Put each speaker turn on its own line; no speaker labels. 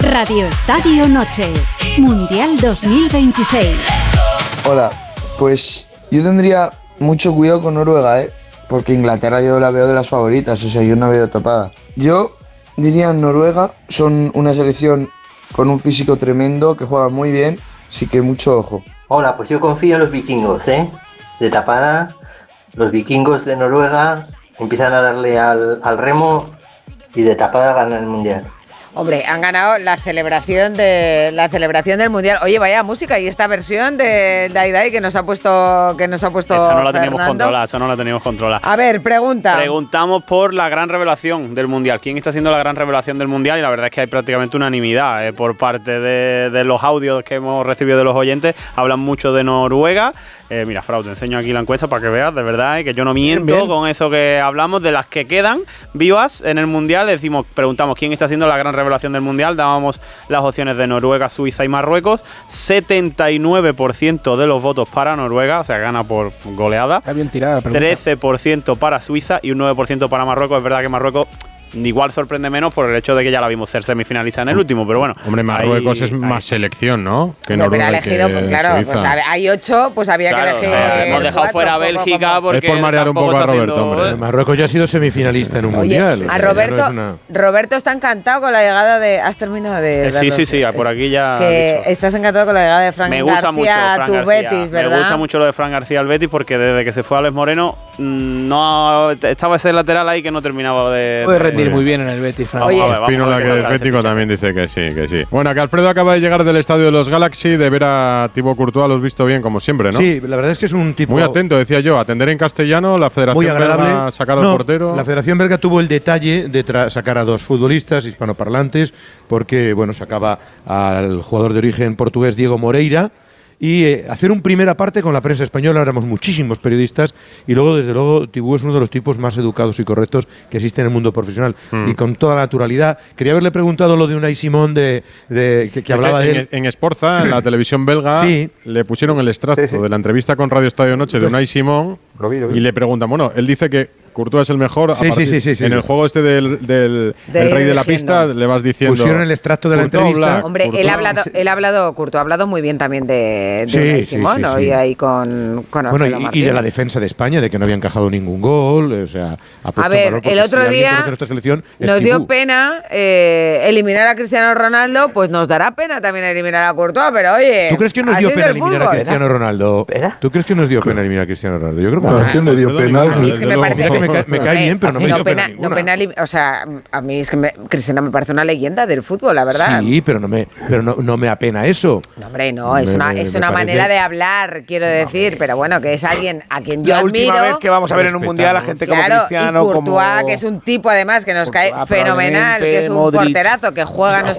Radio Estadio Noche, Mundial 2026.
Hola, pues yo tendría mucho cuidado con Noruega, porque Inglaterra yo la veo de las favoritas, o sea, yo no veo tapada. Yo diría Noruega, son una selección con un físico tremendo, que juega muy bien, así que mucho ojo.
Hola, pues yo confío en los vikingos, de tapada. Los vikingos de Noruega empiezan a darle al remo y de tapada ganan el Mundial.
Hombre, han ganado la celebración del Mundial. Oye, vaya música, y esta versión de Dai Dai que nos ha puesto
Esa no la teníamos
Fernando.
controlada,
A ver,
Preguntamos por la gran revelación del Mundial. ¿Quién está haciendo la gran revelación del Mundial? Y la verdad es que hay prácticamente unanimidad por parte de los audios que hemos recibido de los oyentes. Hablan mucho de Noruega. Mira, Frau, te enseño aquí la encuesta para que veas, de verdad, que yo no miento bien. Con eso que hablamos. De las que quedan vivas en el Mundial, preguntamos quién está haciendo la gran revelación del Mundial. Dábamos las opciones de Noruega, Suiza y Marruecos. 79% de los votos para Noruega, o sea, gana por goleada.
Está bien tirada la pregunta.
13% para Suiza y un 9% para Marruecos. Es verdad que Marruecos igual sorprende menos por el hecho de que ya la vimos ser semifinalista en el último, pero bueno.
Hombre, Marruecos es más selección, ¿no? Que Noruega.
Pero elegido, pues, claro, pues hay 8, pues había que elegir.
Hemos dejado fuera a Bélgica porque.
Es por marear un poco a Roberto, hombre.
Marruecos ya ha sido semifinalista en un mundial.
A Roberto está encantado con la llegada de. ¿Has terminado de.?
Sí, por aquí ya.
Que estás encantado con la llegada de Fran García a tu Betis, ¿verdad?
Me gusta mucho lo de Fran García al Betis porque desde que se fue Alex Moreno no estaba ese lateral ahí que no terminaba de.
Puede rendir muy bien en el Betis, Fran.
Oye, Espínola, que es bético, también dice que sí. Bueno, que Alfredo acaba de llegar del estadio de los Galaxy, de ver a Thibaut Courtois, lo has visto bien, como siempre, ¿no?
Sí, la verdad es que es un tipo
muy atento, decía yo, atender en castellano, la Federación
muy agradable.
Belga sacar al portero.
La Federación Belga tuvo el detalle de sacar a 2 futbolistas hispanoparlantes, porque, bueno, sacaba al jugador de origen portugués Diego Moreira, y hacer un primera parte con la prensa española. Éramos muchísimos periodistas y luego, desde luego, Thibaut es uno de los tipos más educados y correctos que existe en el mundo profesional, y con toda la naturalidad. Quería haberle preguntado lo de Unai Simón que hablaba de él.
En Sporza, en la televisión belga, le pusieron el extracto de la entrevista con Radio Estadio Noche de Unai Simón, y le preguntan, bueno, él dice que Courtois es el mejor. En el juego este del rey de la pista le vas diciendo.
Pusieron el extracto de la entrevista.
Hombre, Courtois ha hablado muy bien también de Simón, ¿no? Y ahí con Alfredo Martínez.
Y de la defensa de España, de que no había encajado ningún gol. O sea,
a ver, el otro día nos dio pena eliminar a Cristiano Ronaldo, pues nos dará pena también eliminar a Courtois, pero oye.
¿Tú crees que nos dio pena eliminar a Cristiano Ronaldo? ¿Tú crees que nos dio pena eliminar a Cristiano Ronaldo? Yo creo que
no. Me dio pena.
A mí es que me parece.
Me cae bien, pero no me dio pena ninguna.
O sea, a mí es que Cristiano me parece una leyenda del fútbol, la verdad.
Sí, pero no me apena eso.
No, hombre, no, es una manera de hablar, quiero decir, pero bueno, que es alguien a quien yo admiro.
La última vez que vamos a ver en un mundial a gente como Cristiano,
y Courtois, que es un tipo además que nos cae fenomenal, que es un porterazo, que juega